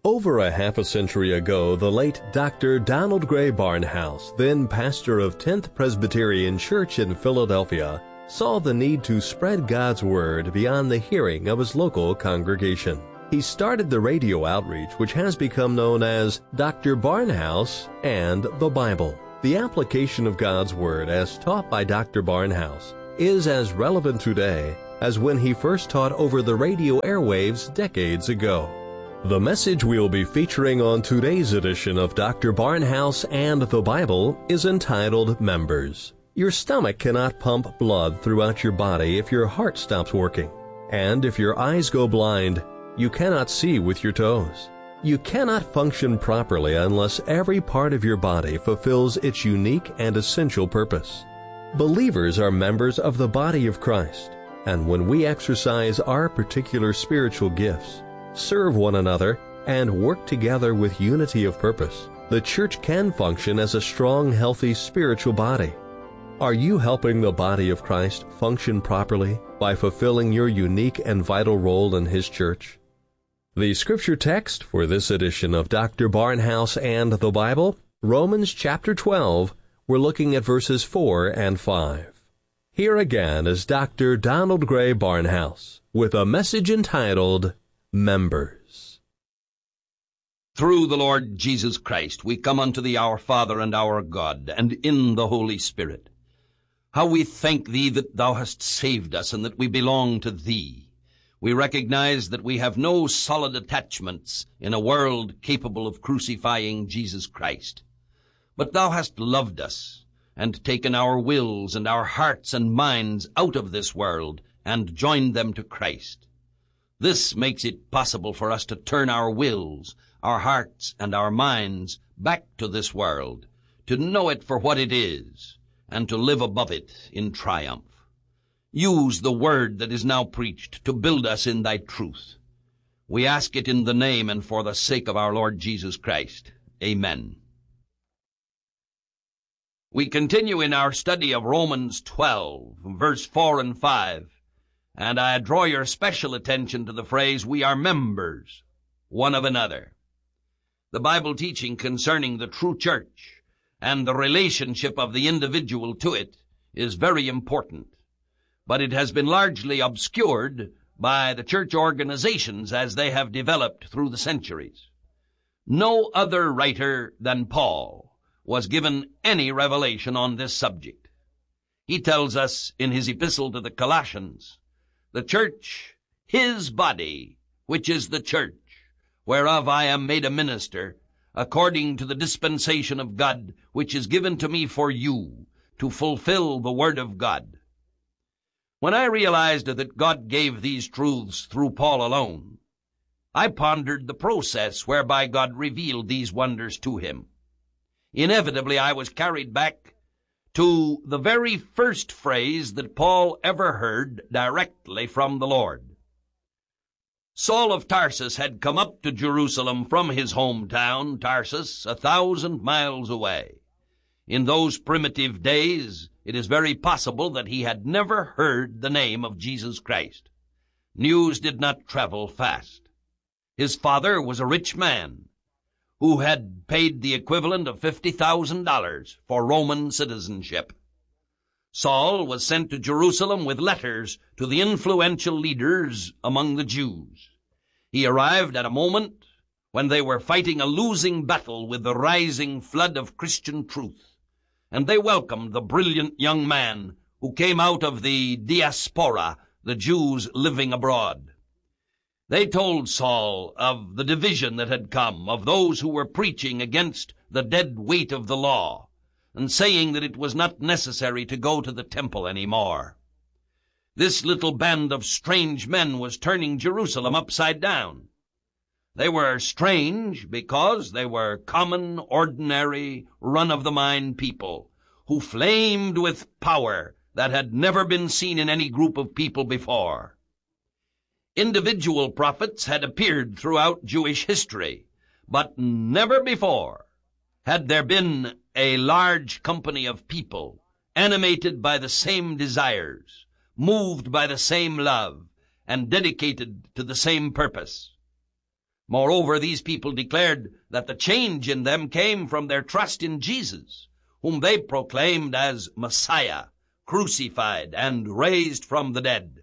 Over a half a century ago, the late Dr. Donald Gray Barnhouse, then pastor of 10th Presbyterian Church in Philadelphia, saw the need to spread God's Word beyond the hearing of his local congregation. He started the radio outreach which has become known as Dr. Barnhouse and the Bible. The application of God's Word as taught by Dr. Barnhouse is as relevant today as when he first taught over the radio airwaves decades ago. The message we'll be featuring on today's edition of Dr. Barnhouse and the Bible is entitled Members. Your stomach cannot pump blood throughout your body if your heart stops working. And if your eyes go blind, you cannot see with your toes. You cannot function properly unless every part of your body fulfills its unique and essential purpose. Believers are members of the body of Christ, and when we exercise our particular spiritual gifts, serve one another, and work together with unity of purpose, the church can function as a strong, healthy spiritual body. Are you helping the body of Christ function properly by fulfilling your unique and vital role in His church? The scripture text for this edition of Dr. Barnhouse and the Bible, Romans chapter 12, we're looking at verses 4 and 5. Here again is Dr. Donald Gray Barnhouse with a message entitled Members. Through the Lord Jesus Christ, we come unto Thee, our Father and our God, and in the Holy Spirit. How we thank Thee that Thou hast saved us and that we belong to Thee. We recognize that we have no solid attachments in a world capable of crucifying Jesus Christ. But Thou hast loved us and taken our wills and our hearts and minds out of this world and joined them to Christ. This makes it possible for us to turn our wills, our hearts, and our minds back to this world, to know it for what it is, and to live above it in triumph. Use the word that is now preached to build us in Thy truth. We ask it in the name and for the sake of our Lord Jesus Christ. Amen. We continue in our study of Romans 12, verse 4 and 5. And I draw your special attention to the phrase, we are members one of another. The Bible teaching concerning the true church and the relationship of the individual to it is very important, but it has been largely obscured by the church organizations as they have developed through the centuries. No other writer than Paul was given any revelation on this subject. He tells us in his epistle to the Colossians, the church, his body, which is the church, whereof I am made a minister, according to the dispensation of God, which is given to me for you, to fulfill the word of God. When I realized that God gave these truths through Paul alone, I pondered the process whereby God revealed these wonders to him. Inevitably, I was carried back to the very first phrase that Paul ever heard directly from the Lord. Saul of Tarsus had come up to Jerusalem from his hometown, Tarsus, 1,000 miles away. In those primitive days, it is very possible that he had never heard the name of Jesus Christ. News did not travel fast. His father was a rich man who had paid the equivalent of $50,000 for Roman citizenship. Saul was sent to Jerusalem with letters to the influential leaders among the Jews. He arrived at a moment when they were fighting a losing battle with the rising flood of Christian truth, and they welcomed the brilliant young man who came out of the diaspora, the Jews living abroad. They told Saul of the division that had come, of those who were preaching against the dead weight of the law, and saying that it was not necessary to go to the temple any more. This little band of strange men was turning Jerusalem upside down. They were strange because they were common, ordinary, run-of-the-mind people who flamed with power that had never been seen in any group of people before. Individual prophets had appeared throughout Jewish history, but never before had there been a large company of people animated by the same desires, moved by the same love, and dedicated to the same purpose. Moreover, these people declared that the change in them came from their trust in Jesus, whom they proclaimed as Messiah, crucified and raised from the dead.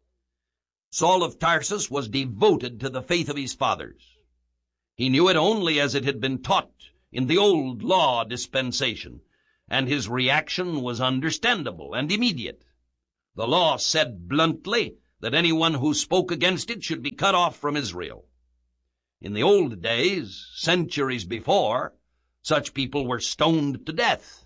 Saul of Tarsus was devoted to the faith of his fathers. He knew it only as it had been taught in the old law dispensation, and his reaction was understandable and immediate. The law said bluntly that anyone who spoke against it should be cut off from Israel. In the old days, centuries before, such people were stoned to death.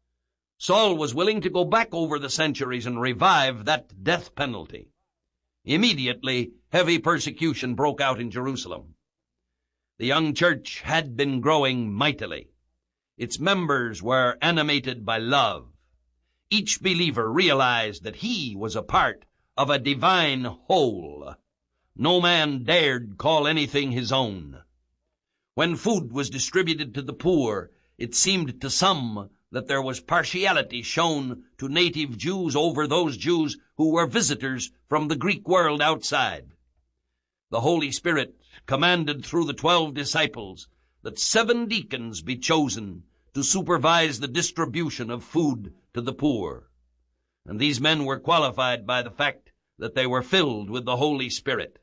Saul was willing to go back over the centuries and revive that death penalty. Immediately, heavy persecution broke out in Jerusalem. The young church had been growing mightily. Its members were animated by love. Each believer realized that he was a part of a divine whole. No man dared call anything his own. When food was distributed to the poor, it seemed to some that there was partiality shown to native Jews over those Jews who were visitors from the Greek world outside. The Holy Spirit commanded through the 12 disciples that 7 deacons be chosen to supervise the distribution of food to the poor. And these men were qualified by the fact that they were filled with the Holy Spirit.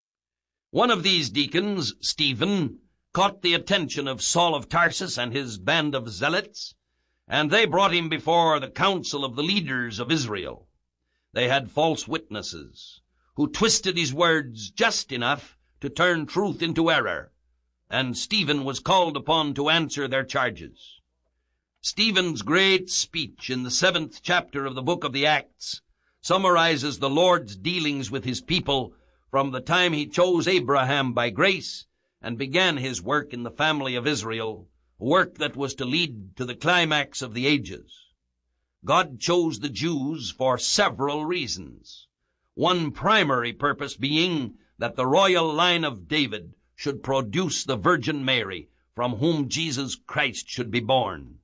One of these deacons, Stephen, caught the attention of Saul of Tarsus and his band of zealots, and they brought him before the council of the leaders of Israel. They had false witnesses, who twisted his words just enough to turn truth into error, and Stephen was called upon to answer their charges. Stephen's great speech in the 7th chapter of the book of the Acts summarizes the Lord's dealings with his people from the time he chose Abraham by grace and began his work in the family of Israel, a work that was to lead to the climax of the ages. God chose the Jews for several reasons, one primary purpose being that the royal line of David should produce the Virgin Mary, from whom Jesus Christ should be born.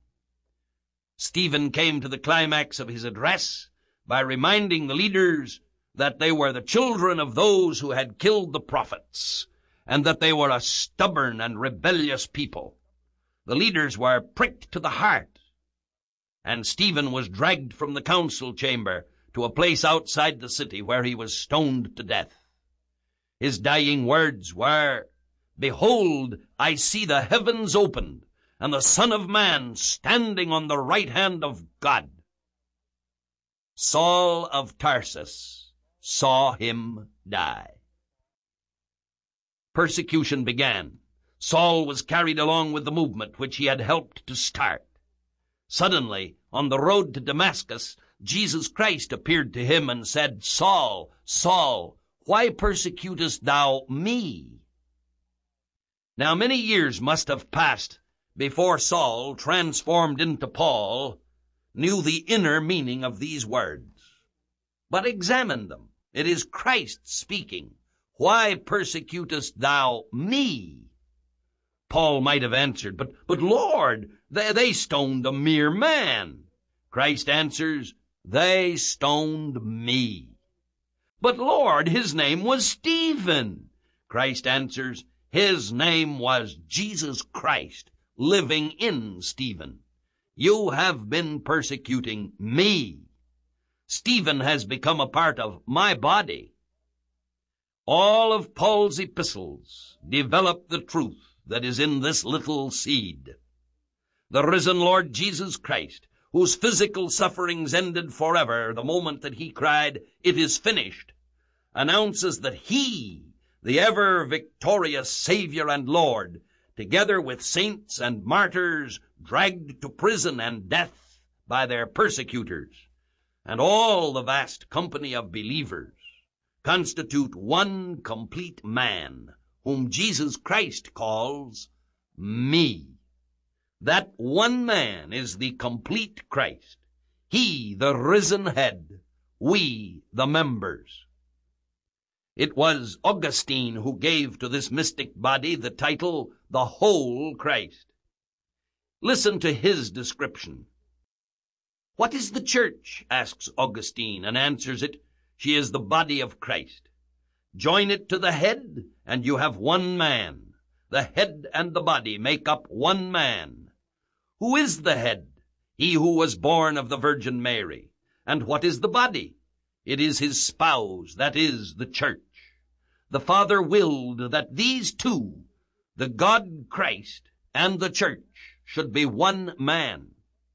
Stephen came to the climax of his address by reminding the leaders that they were the children of those who had killed the prophets, and that they were a stubborn and rebellious people. The leaders were pricked to the heart, and Stephen was dragged from the council chamber to a place outside the city where he was stoned to death. His dying words were, "Behold, I see the heavens opened, and the Son of Man standing on the right hand of God." Saul of Tarsus saw him die. Persecution began. Saul was carried along with the movement which he had helped to start. Suddenly, on the road to Damascus, Jesus Christ appeared to him and said, "Saul, Saul, why persecutest thou me?" Now many years must have passed before Saul, transformed into Paul, knew the inner meaning of these words. But examine them. It is Christ speaking. "Why persecutest thou me?" Paul might have answered, But Lord, they stoned a mere man." Christ answers, "They stoned me." "But Lord, his name was Stephen." Christ answers, "His name was Jesus Christ, living in Stephen. You have been persecuting me. Stephen has become a part of my body." All of Paul's epistles develop the truth that is in this little seed. The risen Lord Jesus Christ, whose physical sufferings ended forever the moment that he cried, "It is finished," announces that he, the ever-victorious Savior and Lord, together with saints and martyrs dragged to prison and death by their persecutors, and all the vast company of believers, constitute one complete man, whom Jesus Christ calls me. That one man is the complete Christ, he the risen head, we the members. It was Augustine who gave to this mystic body the title, the whole Christ. Listen to his description. "What is the church?" asks Augustine, and answers it, "She is the body of Christ. Join it to the head, and you have one man. The head and the body make up one man. Who is the head? He who was born of the Virgin Mary. And what is the body? It is his spouse, that is, the church. The Father willed that these two, the God Christ and the church, should be one man.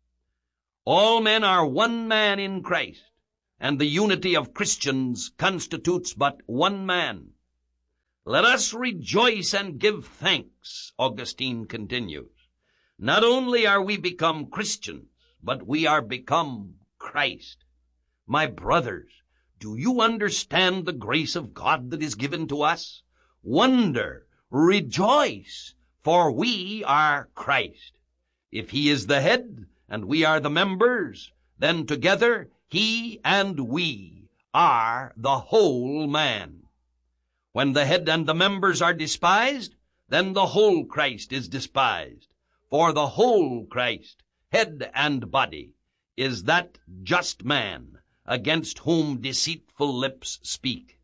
All men are one man in Christ, and the unity of Christians constitutes but one man. Let us rejoice and give thanks, Augustine continues. Not only are we become Christians, but we are become Christ. My brothers, do you understand the grace of God that is given to us? Wonder, rejoice, for we are Christ. If he is the head, and we are the members, then together he and we are the whole man. When the head and the members are despised, then the whole Christ is despised. For the whole Christ, head and body, is that just man against whom deceitful lips speak.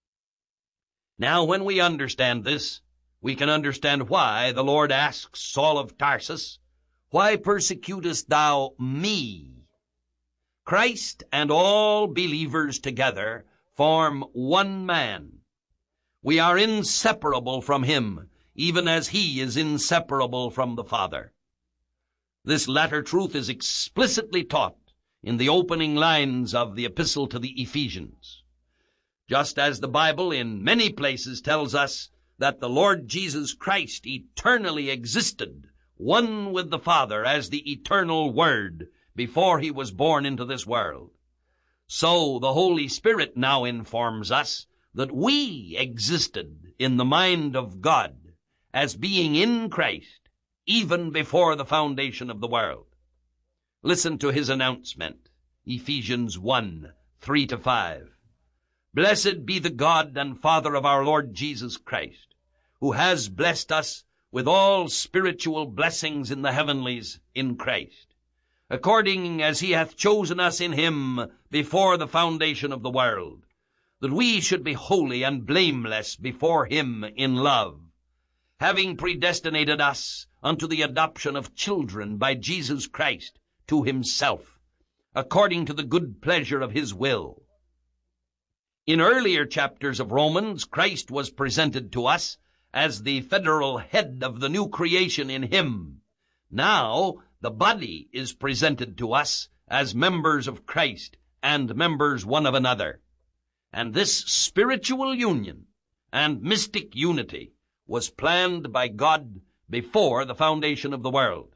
Now, when we understand this, we can understand why the Lord asks Saul of Tarsus, "Why persecutest thou me?" Christ and all believers together form one man. We are inseparable from him, even as he is inseparable from the Father. This latter truth is explicitly taught in the opening lines of the epistle to the Ephesians. Just as the Bible in many places tells us that the Lord Jesus Christ eternally existed, one with the Father as the eternal Word, before he was born into this world, so the Holy Spirit now informs us that we existed in the mind of God as being in Christ even before the foundation of the world. Listen to his announcement, Ephesians 1, 3-5. Blessed be the God and Father of our Lord Jesus Christ, who has blessed us with all spiritual blessings in the heavenlies in Christ, according as he hath chosen us in him before the foundation of the world, that we should be holy and blameless before him in love, having predestinated us unto the adoption of children by Jesus Christ to himself, according to the good pleasure of his will. In earlier chapters of Romans, Christ was presented to us as the federal head of the new creation in him. Now, the body is presented to us as members of Christ and members one of another. And this spiritual union and mystic unity was planned by God before the foundation of the world.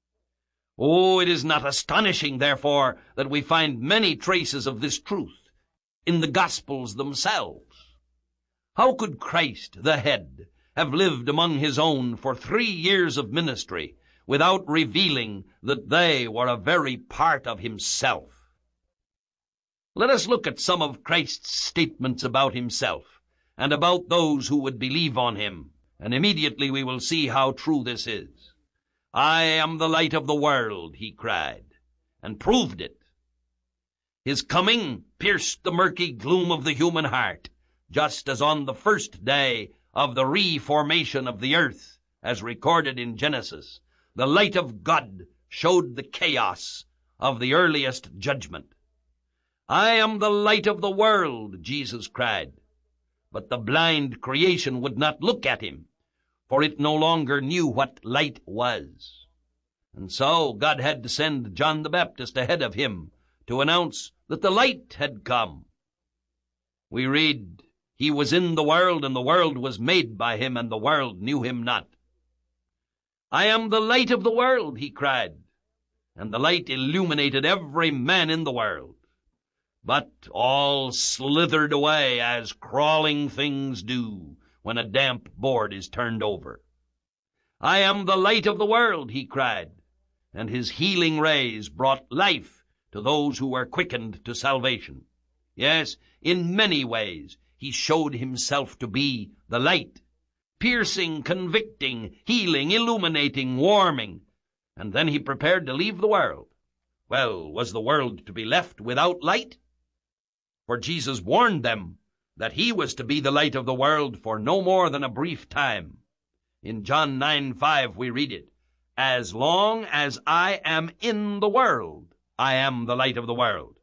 Oh, it is not astonishing, therefore, that we find many traces of this truth in the Gospels themselves. How could Christ, the head, have lived among his own for 3 years of ministry without revealing that they were a very part of himself? Let us look at some of Christ's statements about himself and about those who would believe on him, and immediately we will see how true this is. I am the light of the world, he cried, and proved it. His coming pierced the murky gloom of the human heart, just as on the first day of the reformation of the earth, as recorded in Genesis, the light of God showed the chaos of the earliest judgment. I am the light of the world, Jesus cried. But the blind creation would not look at him, for it no longer knew what light was. And so God had to send John the Baptist ahead of him to announce that the light had come. We read, he was in the world, and the world was made by him, and the world knew him not. I am the light of the world, he cried, and the light illuminated every man in the world. But all slithered away as crawling things do when a damp board is turned over. I am the light of the world, he cried, and his healing rays brought life to those who were quickened to salvation. Yes, in many ways he showed himself to be the light, piercing, convicting, healing, illuminating, warming, and then he prepared to leave the world. Well, was the world to be left without light? For Jesus warned them that he was to be the light of the world for no more than a brief time. In John 9:5 we read it, "As long as I am in the world, I am the light of the world."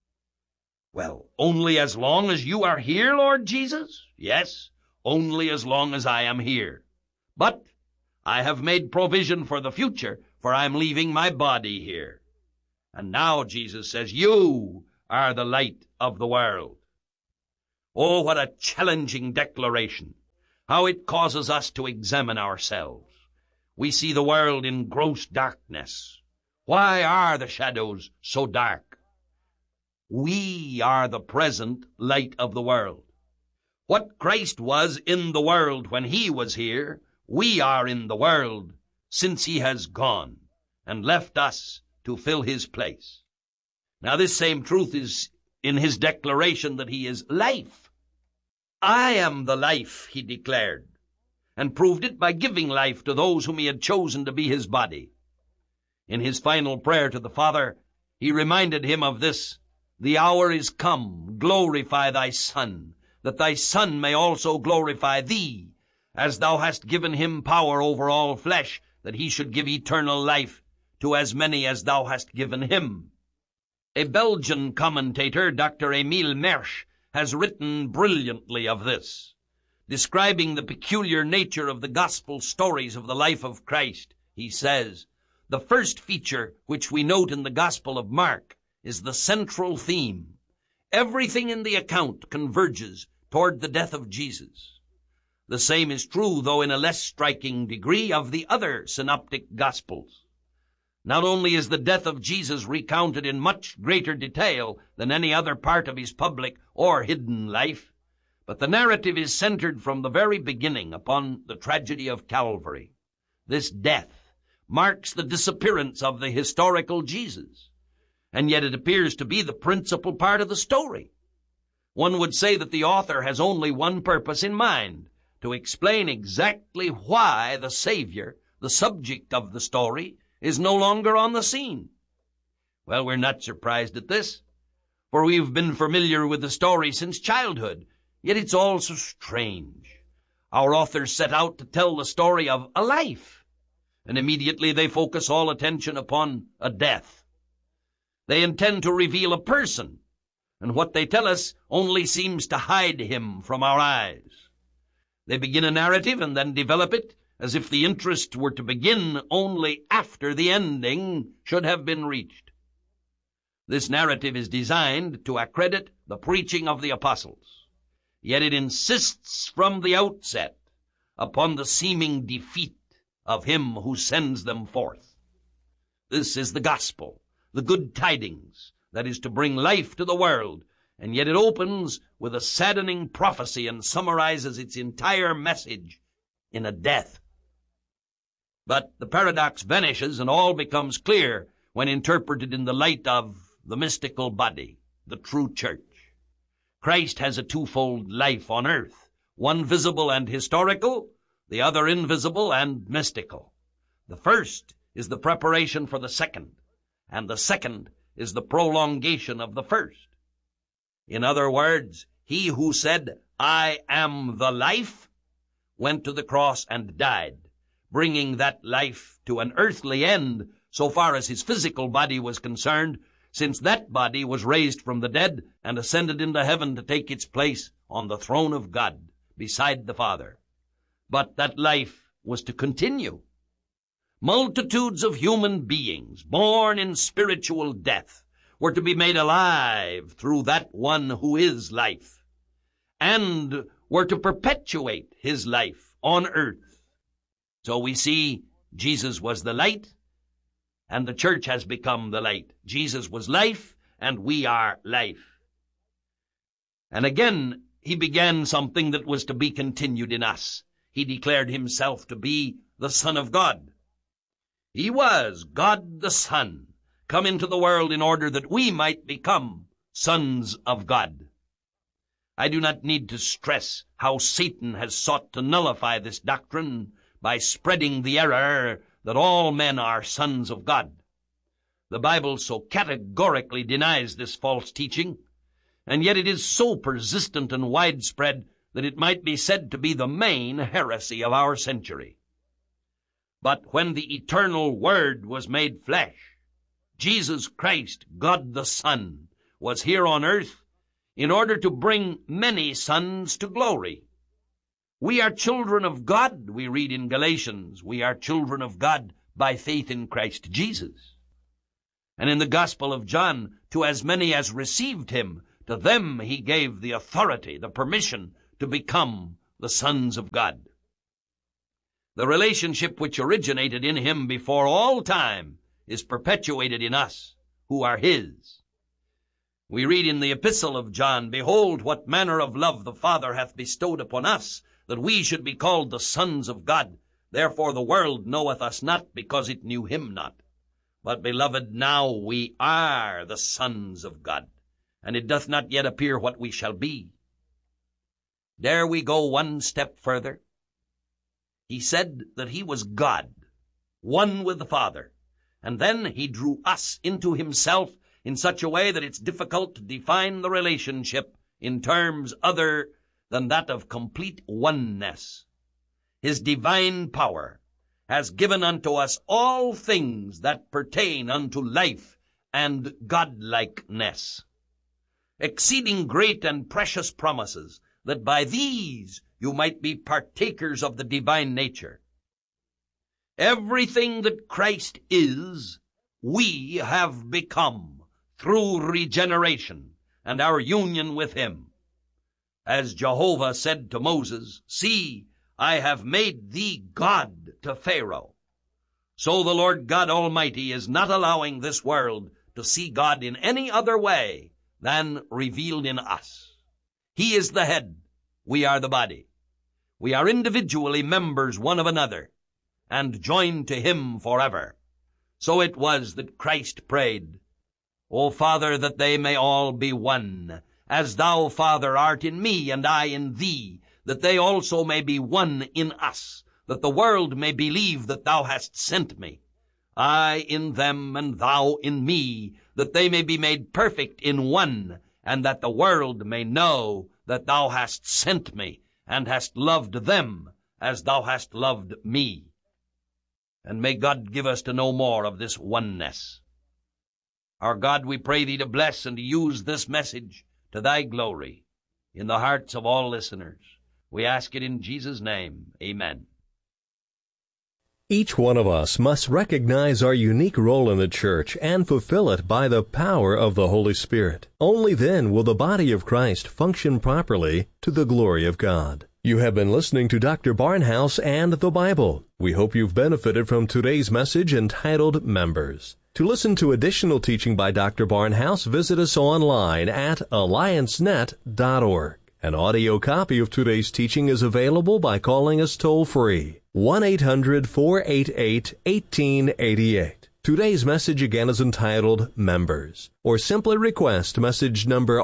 Well, only as long as you are here, Lord Jesus? Yes, only as long as I am here. But I have made provision for the future, for I am leaving my body here. And now Jesus says, you are the light of the world. Oh, what a challenging declaration. How it causes us to examine ourselves. We see the world in gross darkness. Why are the shadows so dark? We are the present light of the world. What Christ was in the world when he was here, we are in the world since he has gone and left us to fill his place. Now this same truth is in his declaration that he is life. I am the life, he declared, and proved it by giving life to those whom he had chosen to be his body. In his final prayer to the Father, he reminded him of this, "The hour is come, glorify thy Son, that thy Son may also glorify thee, as thou hast given him power over all flesh, that he should give eternal life to as many as thou hast given him." A Belgian commentator, Dr. Emile Mersch, has written brilliantly of this. Describing the peculiar nature of the gospel stories of the life of Christ, he says, "The first feature which we note in the Gospel of Mark is the central theme. Everything in the account converges toward the death of Jesus. The same is true, though in a less striking degree, of the other synoptic Gospels. Not only is the death of Jesus recounted in much greater detail than any other part of his public or hidden life, but the narrative is centered from the very beginning upon the tragedy of Calvary. This death marks the disappearance of the historical Jesus, and yet it appears to be the principal part of the story. One would say that the author has only one purpose in mind, to explain exactly why the Savior, the subject of the story, is no longer on the scene. Well, we're not surprised at this, for we've been familiar with the story since childhood, yet it's all so strange. Our authors set out to tell the story of a life, and immediately they focus all attention upon a death. They intend to reveal a person, and what they tell us only seems to hide him from our eyes. They begin a narrative and then develop it as if the interest were to begin only after the ending should have been reached. This narrative is designed to accredit the preaching of the apostles, yet it insists from the outset upon the seeming defeat of him who sends them forth. This is the gospel, the good tidings that is to bring life to the world, and yet it opens with a saddening prophecy and summarizes its entire message in a death. But the paradox vanishes and all becomes clear when interpreted in the light of the mystical body, the true church. Christ has a twofold life on earth, one visible and historical, the other invisible and mystical. The first is the preparation for the second, and the second is the prolongation of the first. In other words, he who said, "I am the life," went to the cross and died, bringing that life to an earthly end so far as his physical body was concerned, since that body was raised from the dead and ascended into heaven to take its place on the throne of God beside the Father. But that life was to continue. Multitudes of human beings born in spiritual death were to be made alive through that one who is life, and were to perpetuate his life on earth. So we see Jesus was the light, and the church has become the light. Jesus was life, and we are life. And again, he began something that was to be continued in us. He declared himself to be the Son of God. He was God the Son, come into the world in order that we might become sons of God. I do not need to stress how Satan has sought to nullify this doctrine by spreading the error that all men are sons of God. The Bible so categorically denies this false teaching, and yet it is so persistent and widespread that it might be said to be the main heresy of our century. But when the eternal Word was made flesh, Jesus Christ, God the Son, was here on earth in order to bring many sons to glory. We are children of God, we read in Galatians. We are children of God by faith in Christ Jesus. And in the Gospel of John, to as many as received him, to them he gave the authority, the permission to become the sons of God. The relationship which originated in him before all time is perpetuated in us, who are his. We read in the Epistle of John, "Behold, what manner of love the Father hath bestowed upon us, that we should be called the sons of God. Therefore the world knoweth us not, because it knew him not. But, beloved, now we are the sons of God, and it doth not yet appear what we shall be." Dare we go one step further? He said that he was God, one with the Father, and then he drew us into himself in such a way that it's difficult to define the relationship in terms other than that of complete oneness. His divine power has given unto us all things that pertain unto life and godlikeness, exceeding great and precious promises, that by these you might be partakers of the divine nature. Everything that Christ is, we have become through regeneration and our union with him. As Jehovah said to Moses, "See, I have made thee God to Pharaoh." So the Lord God Almighty is not allowing this world to see God in any other way than revealed in us. He is the head, we are the body. We are individually members one of another, and joined to him forever. So it was that Christ prayed, "O Father, that they may all be one, as thou, Father, art in me, and I in thee, that they also may be one in us, that the world may believe that thou hast sent me. I in them, and thou in me, that they may be made perfect in one, and that the world may know that thou hast sent me, and hast loved them as thou hast loved me." And may God give us to know more of this oneness. Our God, we pray thee to bless and to use this message to thy glory in the hearts of all listeners. We ask it in Jesus' name. Amen. Each one of us must recognize our unique role in the church and fulfill it by the power of the Holy Spirit. Only then will the body of Christ function properly to the glory of God. You have been listening to Dr. Barnhouse and the Bible. We hope you've benefited from today's message entitled Members. To listen to additional teaching by Dr. Barnhouse, visit us online at alliancenet.org. An audio copy of today's teaching is available by calling us toll-free, 1-800-488-1888. Today's message again is entitled Members, or simply request message number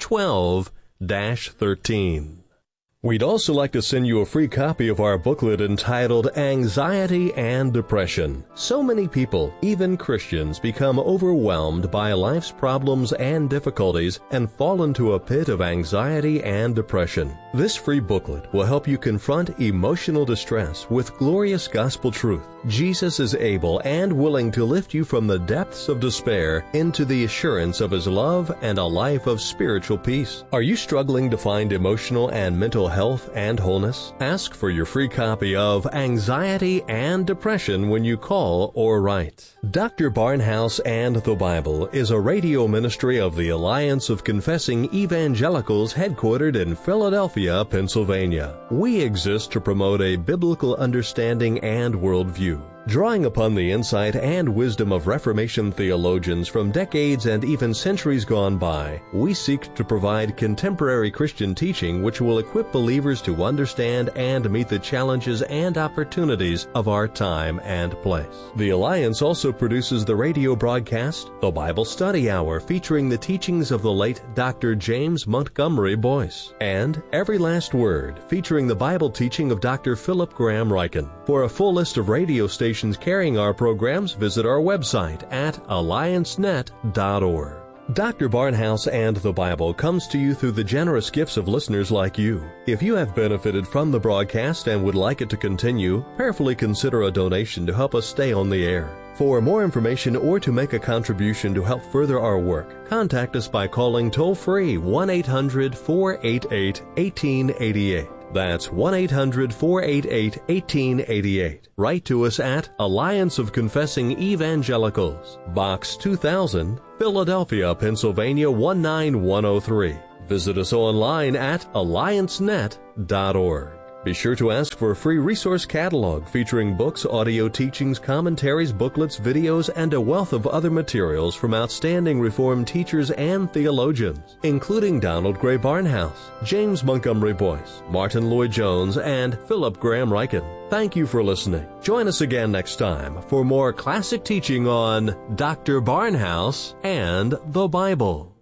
R12-13. We'd also like to send you a free copy of our booklet entitled Anxiety and Depression. So many people, even Christians, become overwhelmed by life's problems and difficulties and fall into a pit of anxiety and depression. This free booklet will help you confront emotional distress with glorious gospel truth. Jesus is able and willing to lift you from the depths of despair into the assurance of his love and a life of spiritual peace. Are you struggling to find emotional and mental health and wholeness? Ask for your free copy of Anxiety and Depression when you call or write. Dr. Barnhouse and the Bible is a radio ministry of the Alliance of Confessing Evangelicals headquartered in Philadelphia, Pennsylvania. We exist to promote a biblical understanding and worldview. Drawing upon the insight and wisdom of Reformation theologians from decades and even centuries gone by, we seek to provide contemporary Christian teaching which will equip believers to understand and meet the challenges and opportunities of our time and place. The Alliance also produces the radio broadcast, The Bible Study Hour, featuring the teachings of the late Dr. James Montgomery Boyce, and Every Last Word, featuring the Bible teaching of Dr. Philip Graham Ryken. For a full list of radio stations carrying our programs, visit our website at alliancenet.org. Dr. Barnhouse and the Bible comes to you through the generous gifts of listeners like you. If you have benefited from the broadcast and would like it to continue, prayerfully consider a donation to help us stay on the air. For more information or to make a contribution to help further our work, contact us by calling toll-free 1-800-488-1888. That's 1-800-488-1888. Write to us at Alliance of Confessing Evangelicals, Box 2000, Philadelphia, Pennsylvania 19103. Visit us online at alliancenet.org. Be sure to ask for a free resource catalog featuring books, audio teachings, commentaries, booklets, videos, and a wealth of other materials from outstanding Reformed teachers and theologians, including Donald Gray Barnhouse, James Montgomery Boyce, Martin Lloyd-Jones, and Philip Graham Ryken. Thank you for listening. Join us again next time for more classic teaching on Dr. Barnhouse and the Bible.